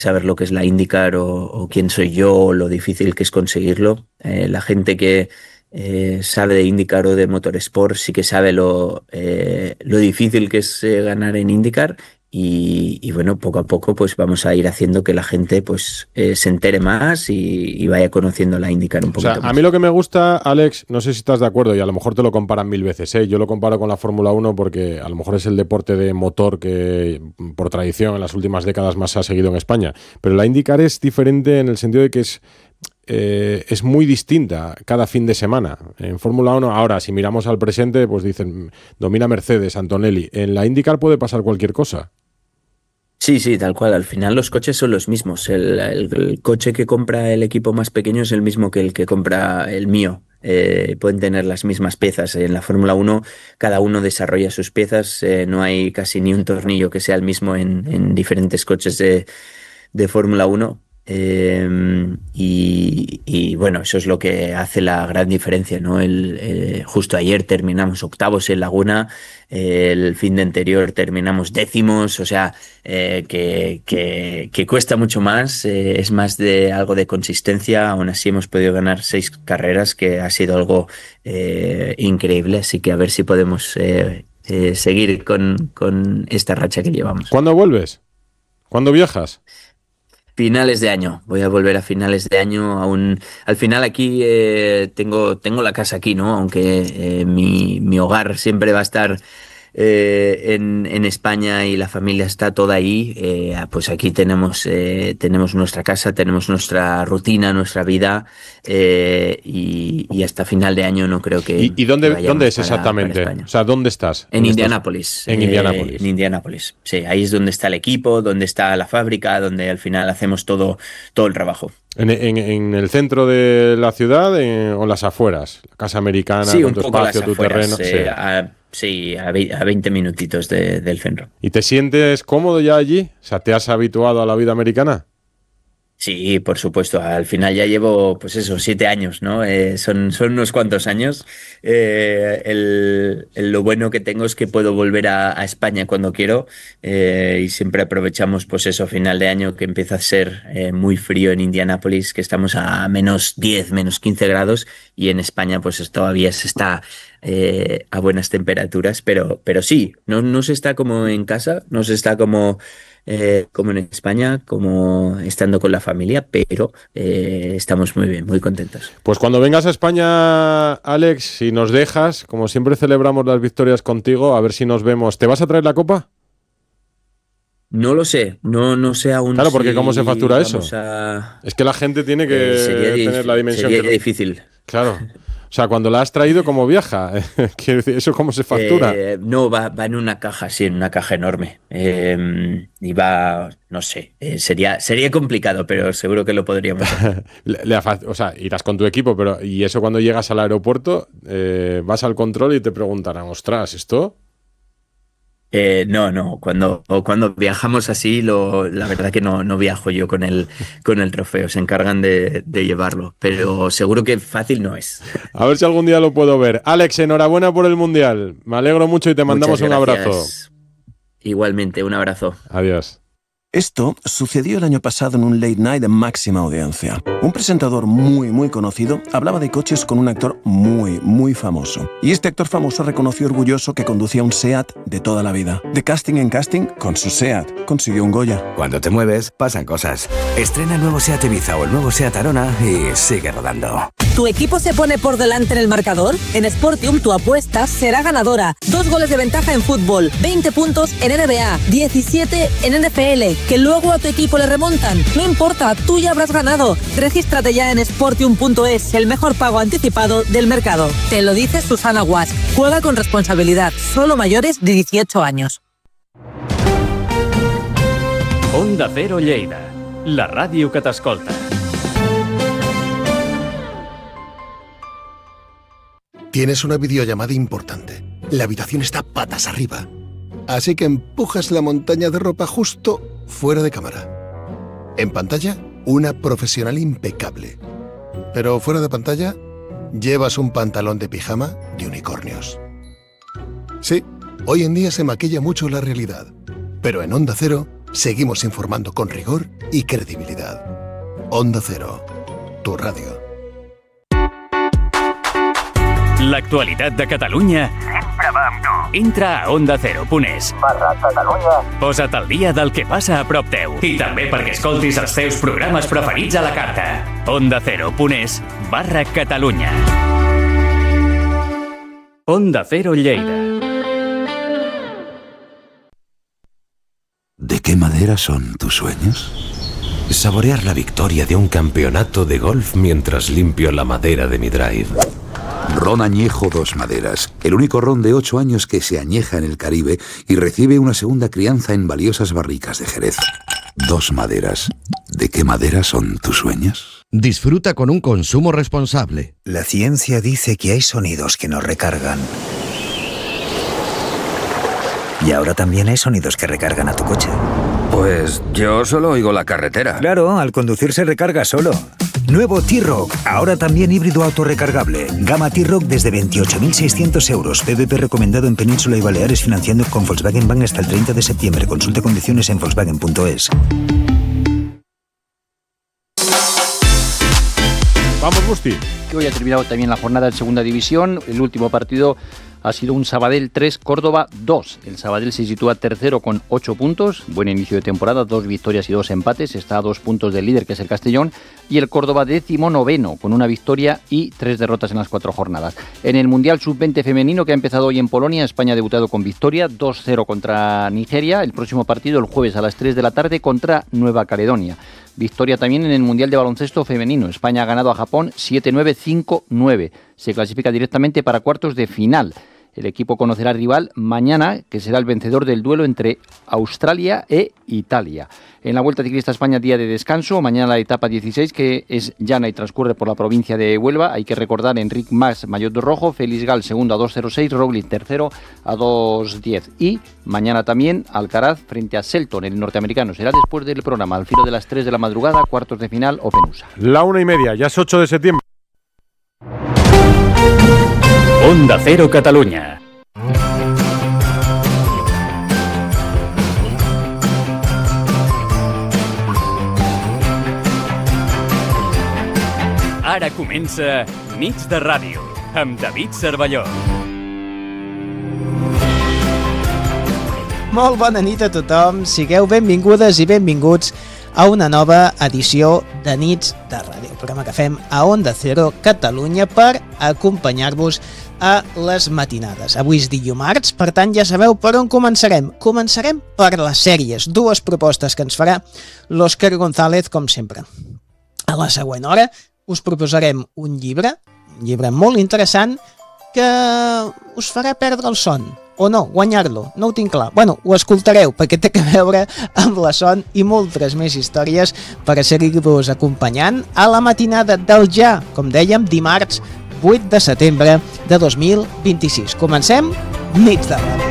saber lo que es la IndyCar o quién soy yo o lo difícil que es conseguirlo. La gente que sabe de IndyCar o de motorsport sí que sabe lo difícil que es ganar en IndyCar y bueno, poco a poco pues vamos a ir haciendo que la gente pues se entere más y vaya conociendo la IndyCar un O sea, poquito a mí más. lo que me gusta, Alex, no sé si estás de acuerdo y a lo mejor te lo comparan mil veces, ¿eh? Yo lo comparo con la Fórmula 1 porque a lo mejor es el deporte de motor que por tradición en las últimas décadas más se ha seguido en España. Pero la IndyCar es diferente en el sentido de que es muy distinta cada fin de semana. En Fórmula 1, ahora, si miramos al presente, pues dicen, domina Mercedes, Antonelli. En la IndyCar puede pasar cualquier cosa. Sí, sí, tal cual. Al final los coches son los mismos. El coche que compra el equipo más pequeño es el mismo que el que compra el mío. Pueden tener las mismas piezas. En la Fórmula 1 cada uno desarrolla sus piezas. No hay casi ni un tornillo que sea el mismo en diferentes coches de Fórmula 1. Y bueno, eso es lo que hace la gran diferencia, ¿no? Justo ayer terminamos octavos en Laguna, el fin de anterior terminamos décimos, o sea, que cuesta mucho más, es más de algo de consistencia, aún así hemos podido ganar 6 carreras, que ha sido algo increíble, así que a ver si podemos seguir con esta racha que llevamos. ¿Cuándo vuelves? ¿Cuándo viajas? Finales de año, voy a volver a finales de año. Aún, al final aquí tengo la casa aquí, ¿no? Aunque mi hogar siempre va a estar en España y la familia está toda ahí, pues aquí tenemos nuestra casa, tenemos nuestra rutina, nuestra vida y hasta final de año no creo ¿Y que dónde vayamos es para exactamente? O España. sea, ¿dónde estás? En Indianápolis, En en Indianápolis. Indianápolis. Sí, ahí es donde está el equipo, donde está la fábrica, donde al final hacemos todo el trabajo. En el centro de la ciudad o en las afueras? La casa americana Sí, con un tu poco a espacio, las tu terreno. afueras, Sí. sí, a 20 minutitos del centro. ¿Y te sientes cómodo ya allí? O sea, ¿te has habituado a la vida americana? Sí, por supuesto. Al final ya llevo, pues eso, 7 años, ¿no? Son unos cuantos años. Lo bueno que tengo es que puedo volver a España cuando quiero y siempre aprovechamos, pues eso, final de año que empieza a ser muy frío en Indianápolis, que estamos a -10, -15 grados y en España pues todavía se está a buenas temperaturas, pero sí, no se está como en casa, no se está como en España, como estando con la familia, pero estamos muy bien, muy contentos. Pues cuando vengas a España, Alex, si nos dejas, como siempre celebramos las victorias contigo, a ver si nos vemos. ¿Te vas a traer la copa? No lo sé, no sé aún Claro, porque ¿cómo se si factura vamos eso? a... Es que la gente tiene que tener la dimensión sería que... difícil. Claro. O sea, cuando la has traído, ¿cómo viaja? Quiero decir, ¿eso cómo se factura? No, va en una caja, sí, en una caja enorme. Y va, no sé, sería complicado, pero seguro que lo podríamos hacer. O sea, irás con tu equipo, pero ¿y eso cuando llegas al aeropuerto? Vas al control y te preguntarán, ostras, ¿esto? No, cuando viajamos así, la verdad que no viajo yo con el trofeo, se encargan de llevarlo, pero seguro que fácil no es. A ver si algún día lo puedo ver. Alex, enhorabuena por el Mundial. Me alegro mucho y te mandamos Muchas un abrazo. gracias. Igualmente, un abrazo. Adiós. Esto sucedió el año pasado en un late night de máxima audiencia. Un presentador muy conocido hablaba de coches con un actor muy famoso. Y este actor famoso reconoció orgulloso que conducía un SEAT de toda la vida. De casting en casting, con su SEAT, consiguió un Goya. Cuando te mueves, pasan cosas. Estrena el nuevo SEAT Ibiza o el nuevo SEAT Arona y sigue rodando. ¿Tu equipo se pone por delante en el marcador? En Sportium tu apuesta será ganadora. 2 goles de ventaja en fútbol, 20 puntos en NBA, 17 en NFL, que luego a tu equipo le remontan. No importa, tú ya habrás ganado. Regístrate ya en Sportium.es, el mejor pago anticipado del mercado. Te lo dice Susana Guas. Juega con responsabilidad, solo mayores de 18 años. Onda Cero Lleida, la ràdio que t'escolta. Tienes una videollamada importante. La habitación está patas arriba. Así que empujas la montaña de ropa justo fuera de cámara. En pantalla, una profesional impecable. Pero fuera de pantalla, llevas un pantalón de pijama de unicornios. Sí, hoy en día se maquilla mucho la realidad. Pero en Onda Cero seguimos informando con rigor y credibilidad. Onda Cero, tu radio. L'actualitat de Catalunya sempre va amb tu. Entra a ondacero.es/Catalunya. Posa't al dia del que passa a prop teu i també perquè escoltis els teus programes preferits a la carta. ondacero.es/Catalunya. Onda Cero Lleida. ¿De qué madera son tus sueños? Saborear la victoria de un campeonato de golf mientras limpio la madera de mi drive. Ron Añejo Dos Maderas, el único ron de 8 años que se añeja en el Caribe y recibe una segunda crianza en valiosas barricas de Jerez. Dos Maderas. ¿De qué madera son tus sueños? Disfruta con un consumo responsable. La ciencia dice que hay sonidos que nos recargan. Y ahora también hay sonidos que recargan a tu coche. Pues yo solo oigo la carretera. Claro, al conducir se recarga solo. Nuevo T-Roc, ahora también híbrido autorrecargable. Gama T-Roc desde 28.600 euros. PVP recomendado en Península y Baleares, financiando con Volkswagen Bank hasta el 30 de septiembre. Consulte condiciones en volkswagen.es. Vamos, Busti. Que hoy ha terminado también la jornada en Segunda División. El último partido ha sido un Sabadell 3, Córdoba 2. El Sabadell se sitúa tercero con 8 puntos. Buen inicio de temporada, 2 victorias y 2 empates. Está a 2 puntos del líder, que es el Castellón. Y el Córdoba 19º, con una victoria y 3 derrotas en las 4 jornadas. En el Mundial Sub-20 femenino, que ha empezado hoy en Polonia, España ha debutado con victoria, 2-0 contra Nigeria. El próximo partido el jueves a las 3 de la tarde contra Nueva Caledonia. Victoria también en el Mundial de Baloncesto femenino. España ha ganado a Japón 7-9, 5-9. Se clasifica directamente para cuartos de final. El equipo conocerá rival mañana, que será el vencedor del duelo entre Australia e Italia. En la Vuelta Ciclista España, día de descanso. Mañana la etapa 16, que es llana y transcurre por la provincia de Huelva. Hay que recordar: Enric Mas, maillot rojo; Félix Gal, segundo, a 2.06; Roglic, tercero, a 2.10. Y mañana también Alcaraz frente a Selton, el norteamericano. Será después del programa, al filo de las 3 de la madrugada, cuartos de final, Open USA. La 1:30, ya es 8 de septiembre. Onda Cero Catalunya. Ara comença Nits de Ràdio, amb David Cervelló. Molt bona nit a tothom, sigueu benvingudes i benvinguts a una nova edició de Nits de Ràdio, el programa que fem a Onda Cero Catalunya per acompanyar-vos a les matinades. Avui és dimarts, per tant ja sabeu per on començarem. Començarem per les sèries, 2 propostes que ens farà l'Òscar González, com sempre. A la següent hora us proposarem un llibre molt interessant que us farà perdre el son, o no, guanyar-lo, no ho tinc clar. Bueno, ho escoltareu, perquè té a veure amb la son i moltes més històries per a seguir-vos acompanyant a la matinada del ja, com dèiem, dimarts 8 de setembre de 2026. Comencem Nits de Ràdio.